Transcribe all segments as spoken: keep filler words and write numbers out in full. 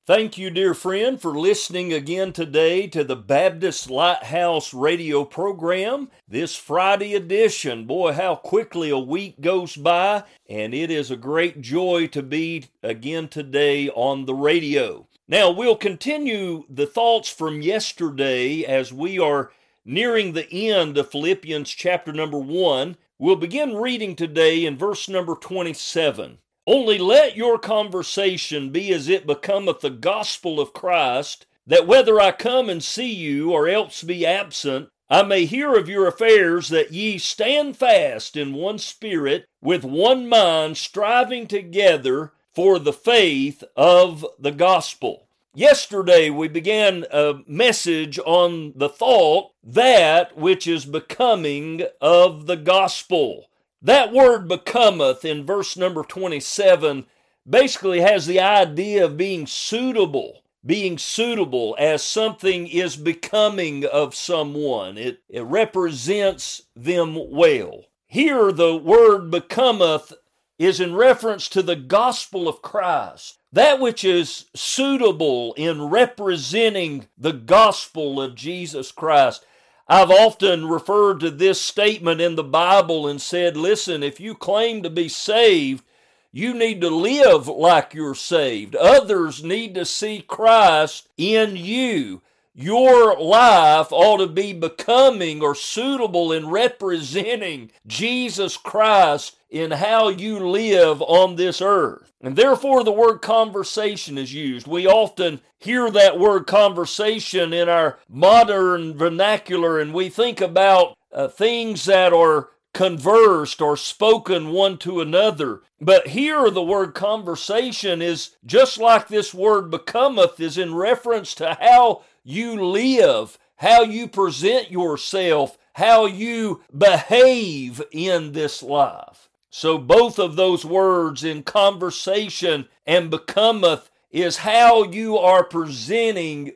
Thank you, dear friend, for listening again today to the Baptist Lighthouse radio program. This Friday edition, boy, how quickly a week goes by, and it is a great joy to be again today on the radio. Now, we'll continue the thoughts from yesterday as we are nearing the end of Philippians chapter number one. We'll begin reading today in verse number twenty-seven. Only let your conversation be as it becometh the gospel of Christ, that whether I come and see you or else be absent, I may hear of your affairs, that ye stand fast in one spirit, with one mind, striving together for the faith of the gospel. Yesterday we began a message on the thought, that which is becoming of the gospel. That word becometh in verse number twenty-seven basically has the idea of being suitable, being suitable as something is becoming of someone. It, it represents them well. Here the word becometh is in reference to the gospel of Christ, that which is suitable in representing the gospel of Jesus Christ. I've often referred to this statement in the Bible and said, listen, if you claim to be saved, you need to live like you're saved. Others need to see Christ in you. Your life ought to be becoming or suitable in representing Jesus Christ in how you live on this earth. And therefore the word conversation is used. We often hear that word conversation in our modern vernacular, and we think about uh, things that are conversed or spoken one to another. But here the word conversation is just like this word becometh, is in reference to how you live, how you present yourself, how you behave in this life. So both of those words in conversation and becometh is how you are presenting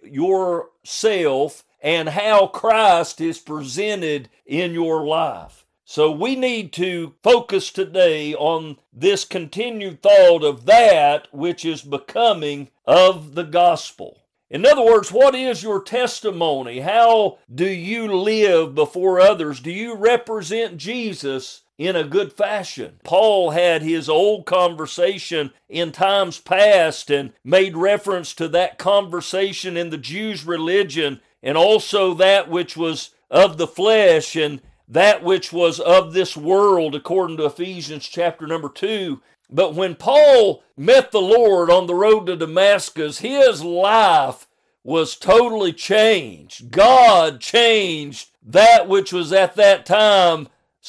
yourself and how Christ is presented in your life. So we need to focus today on this continued thought of that which is becoming of the gospel. In other words, what is your testimony? How do you live before others? Do you represent Jesus in a good fashion? Paul had his old conversation in times past and made reference to that conversation in the Jews' religion, and also that which was of the flesh and that which was of this world, according to Ephesians chapter number two. But when Paul met the Lord on the road to Damascus, his life was totally changed. God changed that which was at that time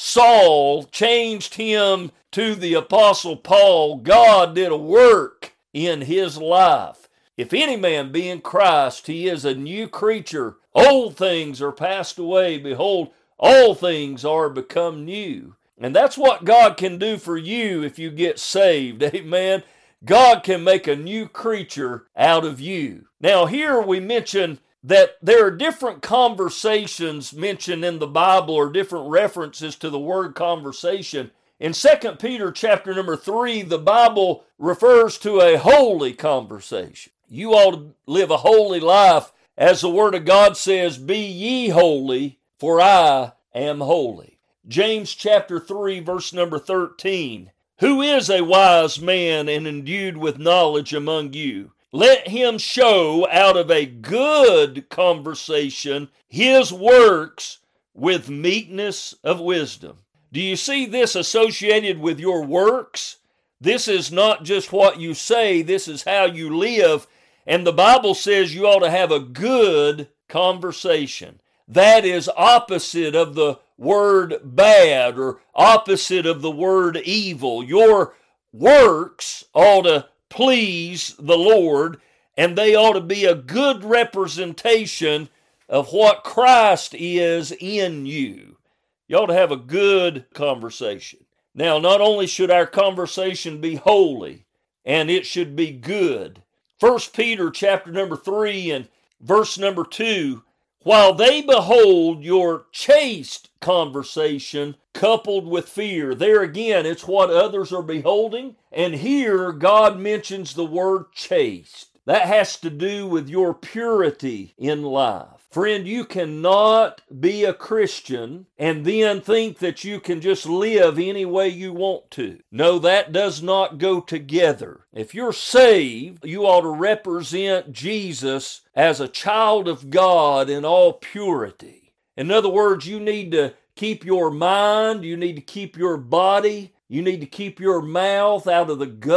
Saul, changed him to the Apostle Paul. God did a work in his life. If any man be in Christ, he is a new creature. Old things are passed away. Behold, all things are become new. And that's what God can do for you if you get saved. Amen. God can make a new creature out of you. Now here we mention that there are different conversations mentioned in the Bible, or different references to the word conversation. In Second Peter chapter number three, the Bible refers to a holy conversation. You ought to live a holy life, as the Word of God says, be ye holy, for I am holy. James chapter three, verse number thirteen. Who is a wise man and endued with knowledge among you? Let him show out of a good conversation his works with meekness of wisdom. Do you see this associated with your works? This is not just what you say, this is how you live. And the Bible says you ought to have a good conversation. That is opposite of the word bad, or opposite of the word evil. Your works ought to please the Lord, and they ought to be a good representation of what Christ is in you. You ought to have a good conversation. Now, not only should our conversation be holy, and it should be good. First Peter chapter number three and verse number two, while they behold your chaste conversation coupled with fear. There again, it's what others are beholding. And here God mentions the word chaste. That has to do with your purity in life. Friend, you cannot be a Christian and then think that you can just live any way you want to. No, that does not go together. If you're saved, you ought to represent Jesus as a child of God in all purity. In other words, you need to keep your mind, you need to keep your body, you need to keep your mouth out of the gut